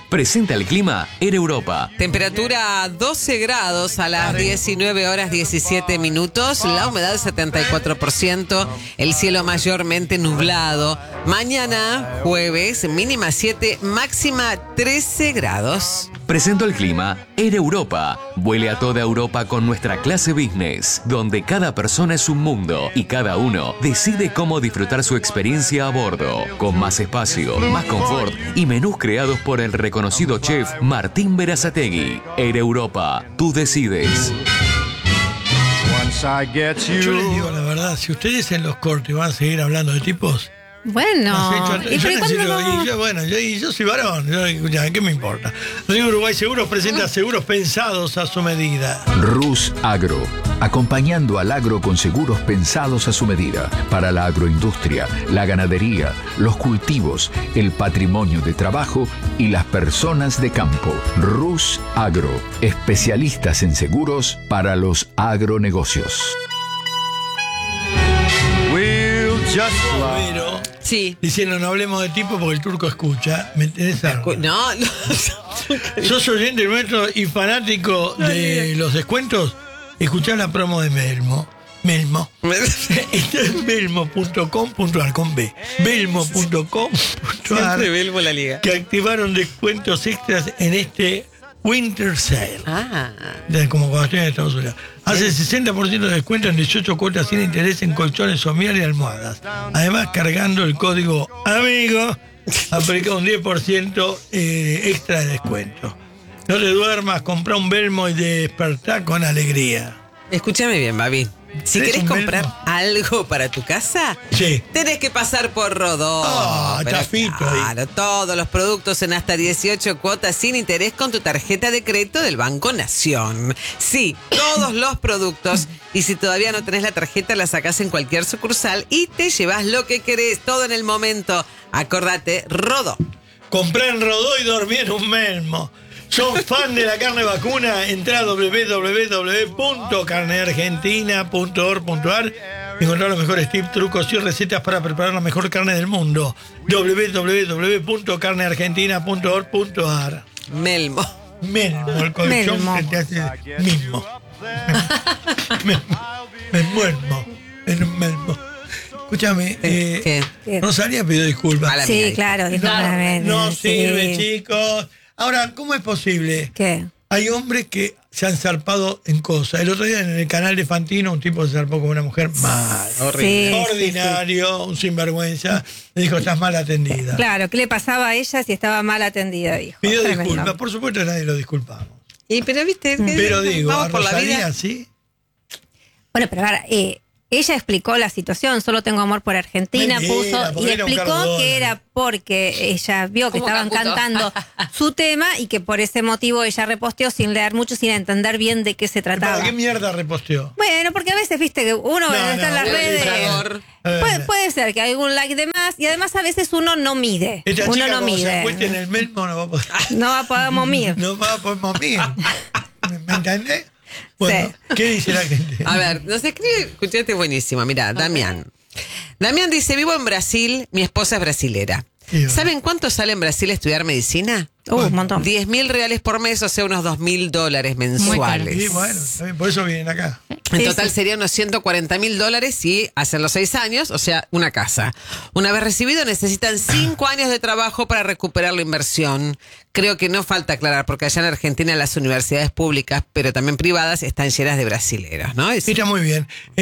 Presenta el clima Air Europa. Temperatura 12 grados a las 19 horas 17 minutos. La humedad 74%. El cielo mayormente nublado. Mañana, jueves, mínima 7, máxima 13 grados. Presento el clima Air Europa. Vuele a toda Europa con nuestra clase business, donde cada persona es un mundo y cada uno decide cómo disfrutar su experiencia a bordo, con más espacio, más confort y menús creados por el reconocido chef Martín Berazategui. Air Europa, tú decides. Yo les digo la verdad, si ustedes en los cortes van a seguir hablando de tipos... Bueno, yo soy varón, ¿qué me importa? Río Uruguay Seguros presenta seguros pensados a su medida. Rus Agro, acompañando al agro con seguros pensados a su medida, para la agroindustria, la ganadería, los cultivos, el patrimonio de trabajo y las personas de campo. Rus Agro, especialistas en seguros para los agronegocios. Pero, sí. Diciendo no hablemos de tipo porque el turco escucha. ¿Me interesa? No. ¿Sos oyente nuestro y fanático de los descuentos? Escuchá la promo de Belmo. Esto es belmo.com.ar con B. Belmo.com.ar. Siempre Belmo la liga. Que activaron descuentos extras en este Winter Sale. Como cuando estoy en Estados Unidos. Hace 60% de descuento en 18 cuotas sin interés en colchones, somier y almohadas. Además, cargando el código AMIGO, aplica un 10% extra de descuento. No te duermas, compra un Belmo y despertá con alegría. Escúchame bien, Babi. Si querés comprar algo para tu casa, sí, tenés que pasar por Rodó. Chafito claro, ahí. Todos los productos en hasta 18 cuotas sin interés con tu tarjeta de crédito del Banco Nación. Sí, todos los productos. Y si todavía no tenés la tarjeta, la sacás en cualquier sucursal y te llevas lo que querés, todo en el momento. Acordate, Rodó. Compré en Rodó y dormí en un Belmo. ¿Son fan de la carne vacuna? Entrá a www.carneargentina.org.ar y encontrar los mejores tips, trucos y recetas para preparar la mejor carne del mundo. www.carneargentina.org.ar. Melmo, el colchón que te hace mismo. Me muermo en un Melmo. Escúchame, ¿Qué? Rosalía pidió disculpas. Sí, claro, discúlpame. No sirve, chicos. Ahora, ¿cómo es posible? ¿Qué? Hay hombres que se han zarpado en cosas. El otro día en el canal de Fantino un tipo se zarpó con una mujer mal, horrible. Sí, ordinario, un sinvergüenza. Le dijo, estás mal atendida. Claro, ¿qué le pasaba a ella si estaba mal atendida? Dijo. Pidió Tremendo. disculpas, por supuesto nadie lo disculpamos. Pero viste, Pero digo, vamos a por la vida. Rosalía, ¿sí? Bueno, pero ahora, ella explicó la situación, solo tengo amor por Argentina, Mentira, puso, y explicó que era porque ella vio que estaban cantando su tema y que por ese motivo ella reposteó sin leer mucho, sin entender bien de qué se trataba. ¿Para qué mierda reposteó? Bueno, porque a veces, viste, que uno está en las redes. Puede ser que hay algún like de más y además a veces uno no mide. Esta uno chica no cuando se mide. acueste en el Melmo no va a poder. No va a poder momir. No va a poder momir. ¿Me entendés? Bueno, sí. ¿Qué dice la gente? A ver, nos escribe, escuchate buenísimo, mira, Damián. Damián dice, vivo en Brasil, mi esposa es brasilera. ¿Saben cuánto sale en Brasil estudiar medicina? Un montón. 10.000 reales por mes, o sea, unos $2.000 mensuales. Sí, bueno, por eso vienen acá. En total serían unos $140.000 si hacen los 6 años, o sea, una casa. Una vez recibido, necesitan 5 años de trabajo para recuperar la inversión. Creo que no falta aclarar, porque allá en Argentina las universidades públicas, pero también privadas, están llenas de brasileros, ¿no? Está muy bien.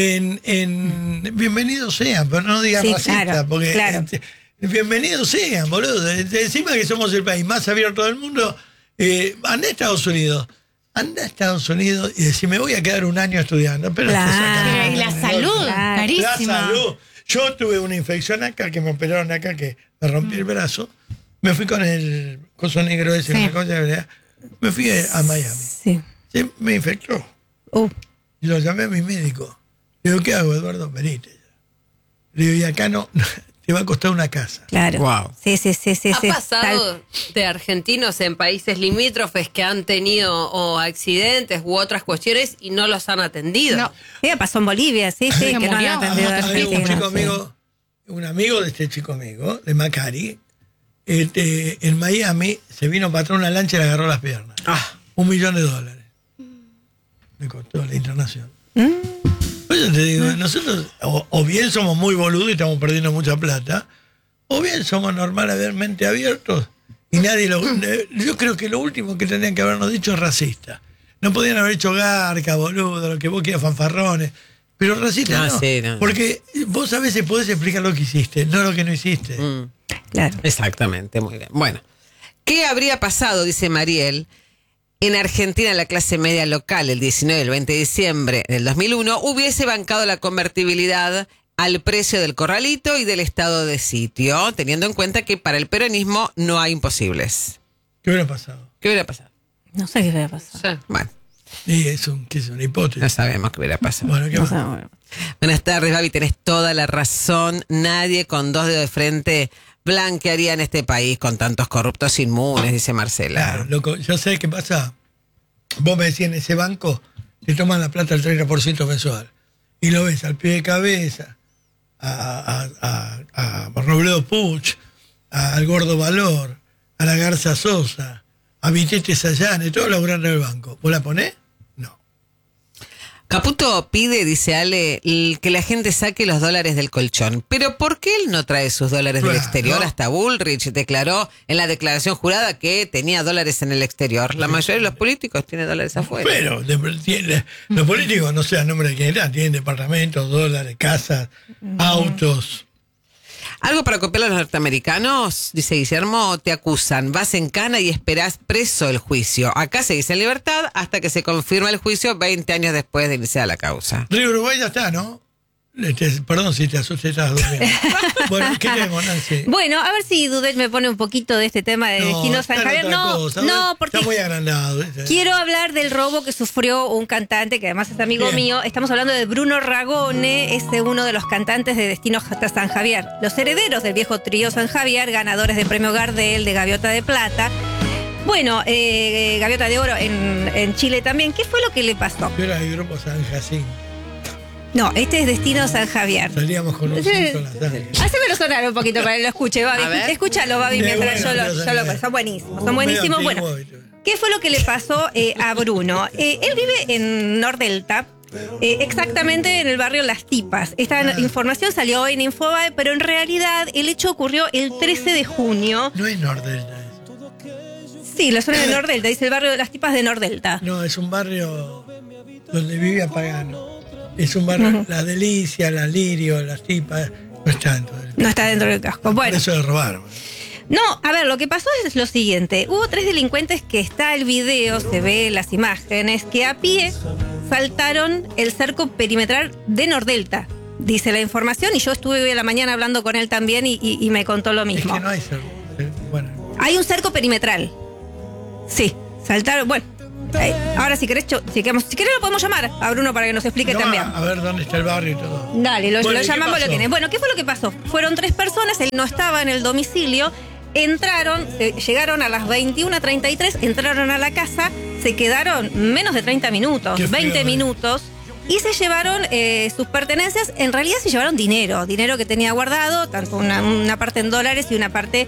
Bienvenidos sean, pero no digan racista, claro, porque... Claro. Bienvenidos sean, boludo. Encima que somos el país más abierto del mundo, anda a Estados Unidos. Y decir, me voy a quedar un año estudiando. Pero claro. Y la salud, carísima. La salud. Yo tuve una infección acá, que me operaron acá, que me rompí el brazo. Me fui con el coso negro ese, una cosa, ¿verdad? Me fui a Miami. Sí. Sí, me infectó. Y lo llamé a mi médico. Le digo, ¿qué hago, Eduardo? Venite. Le digo, y acá no... te va a costar una casa. Claro. Wow. Sí. ¿Ha pasado de argentinos en países limítrofes que han tenido o accidentes u otras cuestiones y no los han atendido? No. Sí, pasó en Bolivia, sí, que no han atendido a Un Argentina. chico amigo, un amigo de este chico amigo, de Macari, en Miami se vino para atrás una lancha y le agarró las piernas. $1 millón. Me costó la internación. Pues yo te digo, nosotros o bien somos muy boludos y estamos perdiendo mucha plata, o bien somos normalmente abiertos y nadie lo... Yo creo que lo último que tendrían que habernos dicho es racista. No podían haber hecho garca, boludo, lo que vos quieras, fanfarrones. Pero racista no. Sí, no. Porque vos a veces podés explicar lo que hiciste, no lo que no hiciste. Claro. Exactamente, muy bien. Bueno, ¿qué habría pasado, dice Mariel, en Argentina la clase media local el 19 y el 20 de diciembre del 2001 hubiese bancado la convertibilidad al precio del corralito y del estado de sitio, teniendo en cuenta que para el peronismo no hay imposibles? ¿Qué hubiera pasado? ¿Qué hubiera pasado? No sé qué hubiera pasado. Sí. Bueno. Y es una hipótesis. No sabemos qué hubiera pasado. Bueno, ¿qué pasa? Bueno. Buenas tardes, Babi, tenés toda la razón. Nadie con 2 dedos de frente blanquearía en este país con tantos corruptos inmunes, dice Marcela. Claro, loco, yo sé qué pasa. Vos me decís, en ese banco te toman la plata al 30% mensual. Y lo ves al pie de cabeza, a Robledo Puch, al Gordo Valor, a la Garza Sosa, a Vitete Sayane, todos laburando en el banco. ¿Vos la ponés? No. Caputo pide, dice Ale, que la gente saque los dólares del colchón. Pero ¿por qué él no trae sus dólares del exterior? Hasta Bullrich declaró en la declaración jurada que tenía dólares en el exterior. La mayoría de los políticos tienen dólares afuera. Pero los políticos, no sé el nombre de quién era, tienen departamentos, dólares, casas, autos. Algo para copiar a los norteamericanos, dice Guillermo, te acusan, vas en cana y esperás preso el juicio. Acá seguís en libertad hasta que se confirma el juicio 20 años después de iniciar la causa. Río Uruguay ya está, ¿no? Perdón si te asusté, estás durmiendo. Bueno, ¿qué tenemos, Nancy? Bueno, a ver si Dudet me pone un poquito de este tema de Destino San Javier. No, porque está muy agrandado. Quiero hablar del robo que sufrió un cantante que además es amigo mío. Estamos hablando de Bruno Ragone, es uno de los cantantes de Destino San Javier. Los herederos del viejo trío San Javier, ganadores del premio Gardel de Gaviota de Plata. Bueno, Gaviota de Oro en Chile también. ¿Qué fue lo que le pasó? Yo era de grupo San Jacinto. No, este es Destino San Javier. Salíamos con un cinto en la tarde. Hacémelo sonar un poquito para que lo escuche, Babi. Escúchalo, Babi, mientras bueno, yo lo... Son buenísimos, son buenísimos. Bueno, ¿qué fue lo que le pasó a Bruno? Él vive en Nordelta, exactamente en el barrio Las Tipas. Esta información salió hoy en Infobae, pero en realidad el hecho ocurrió el 13 de junio. No es Nordelta eso. Sí, la zona de Nordelta, dice el barrio de Las Tipas de Nordelta. No, es un barrio donde vivía Pagano. Es un barrio, La Delicia, La Lirio, Las Tipas, no está dentro del casco. No está dentro del casco. Bueno. Por eso de robar. No, a ver, lo que pasó es lo siguiente. Hubo 3 delincuentes que está el video, se ve las imágenes, que a pie saltaron el cerco perimetral de Nordelta. Dice la información y yo estuve hoy a la mañana hablando con él también y me contó lo mismo. Es que no hay cerco. Bueno. Hay un cerco perimetral. Sí, saltaron, bueno. Ahora si querés lo podemos llamar a Bruno para que nos explique también. A ver dónde está el barrio y todo. Dale, lo llamamos, lo tiene. Bueno, ¿qué fue lo que pasó? Fueron 3 personas, él no estaba en el domicilio, entraron, llegaron a las 21:33, entraron a la casa, se quedaron menos de 30 minutos, 20 minutos, y se llevaron sus pertenencias. En realidad se llevaron dinero que tenía guardado, tanto una parte en dólares y una parte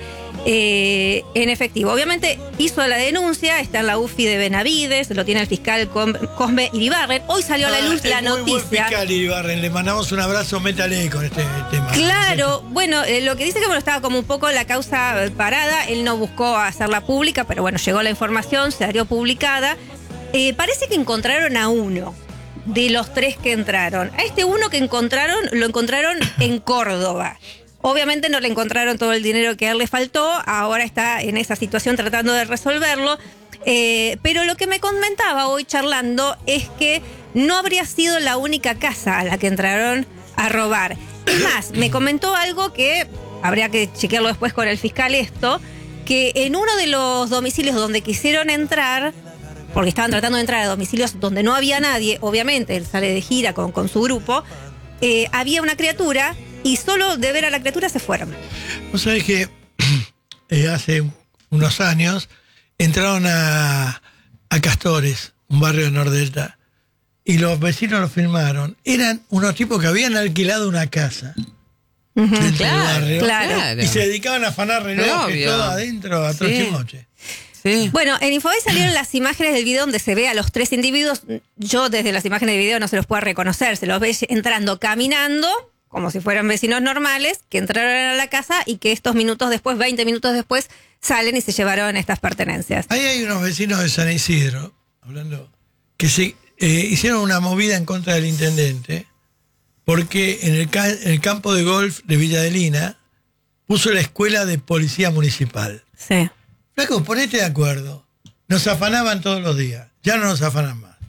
en efectivo. Obviamente hizo la denuncia, está en la UFI de Benavides, lo tiene el fiscal Cosme Iribarren. Hoy salió a la luz la noticia. Muy buen fiscal Iribarren, le mandamos un abrazo, métale con este tema. Claro, bueno, lo que dice que estaba como un poco la causa parada, él no buscó hacerla pública, pero bueno, llegó la información, se dio publicada. Parece que encontraron a uno de los 3 que entraron. A este uno que encontraron, lo encontraron en Córdoba. Obviamente no le encontraron todo el dinero que a él le faltó, ahora está en esa situación tratando de resolverlo, pero lo que me comentaba hoy charlando es que no habría sido la única casa a la que entraron a robar. Es más, me comentó algo que habría que chequearlo después con el fiscal que en uno de los domicilios donde quisieron entrar, porque estaban tratando de entrar a domicilios donde no había nadie, obviamente él sale de gira con su grupo, había una criatura y solo de ver a la criatura se fueron. Vos sabés que hace unos años entraron a Castores, un barrio de Nordelta, y los vecinos lo filmaron. Eran unos tipos que habían alquilado una casa dentro del Claro, barrio. claro. Y se dedicaban a afanar relojes, Obvio. todo adentro, a trochimoche. Sí. Bueno, en Infobae salieron las imágenes del video donde se ve a los 3 individuos. Yo desde las imágenes del video no se los puedo reconocer. Se los ve entrando caminando, como si fueran vecinos normales, que entraron a la casa y que estos minutos después, 20 minutos después, salen y se llevaron estas pertenenencias. Ahí hay unos vecinos de San Isidro, hablando, que se hicieron una movida en contra del intendente, porque en el campo de golf de Villa Adelina puso la escuela de policía municipal. Sí. Flaco, ponete de acuerdo. Nos afanaban todos los días. Ya no nos afanan más.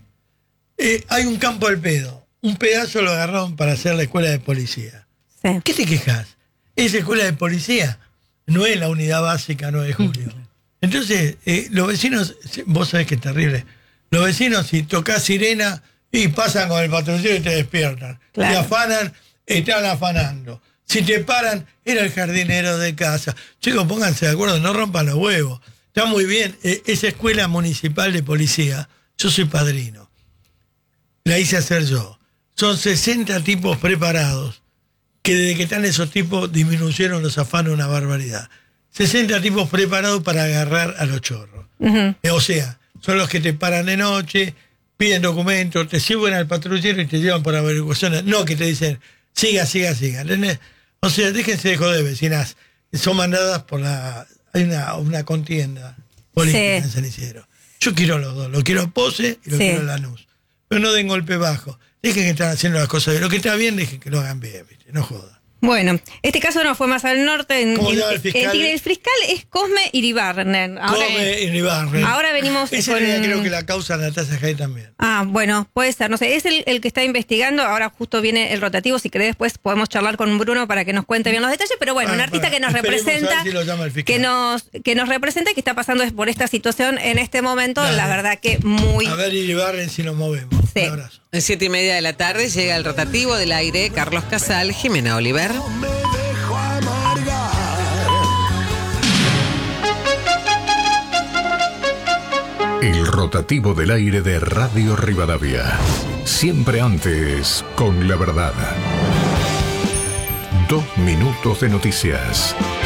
Hay un campo al pedo. Un pedazo lo agarraron para hacer la escuela de policía. Sí. ¿Qué te quejas? Es escuela de policía. No es la unidad básica 9 de julio. Entonces, los vecinos, vos sabés que es terrible. Los vecinos, si tocas sirena, y pasan con el patrullero y te despiertan. Claro. Te afanan, están afanando. Si te paran, era el jardinero de casa. Chicos, pónganse de acuerdo, no rompan los huevos. Está muy bien. Esa escuela municipal de policía, yo soy padrino. La hice hacer yo. Son 60 tipos preparados, que desde que están esos tipos disminuyeron los afanos una barbaridad. 60 tipos preparados para agarrar a los chorros. O sea, son los que te paran de noche, piden documentos, te suben al patrullero y te llevan por averiguaciones. No que te dicen, siga. ¿Entendés? O sea, déjense de joder, vecinas. Son mandadas por la... Hay una contienda política en San Isidro. Yo quiero los dos. Lo quiero a Pose y lo quiero a Lanús. Pero no den golpe bajo. Dejen que están haciendo las cosas bien. Lo que está bien, dejen que lo hagan bien, ¿viste? No jodan. Bueno, este caso no fue más al norte. ¿Cómo se llama el fiscal? El fiscal es Cosme Iribarren. Ahora venimos Esa con... creo que la causa Natasha Jay también. Ah, bueno, puede ser, no sé, es el que está investigando, ahora justo viene el rotativo, si querés después podemos charlar con Bruno para que nos cuente bien los detalles, pero bueno, un artista que nos representa, Si lo llama el fiscal. que nos representa y que está pasando por esta situación en este momento, la verdad que muy... A ver, Iribarren, si nos movemos. Sí. Un abrazo. En 7:30 de la tarde llega el rotativo del aire Carlos Casal, Jimena Oliver. El rotativo del aire de Radio Rivadavia. Siempre antes con la verdad. 2 minutos de noticias.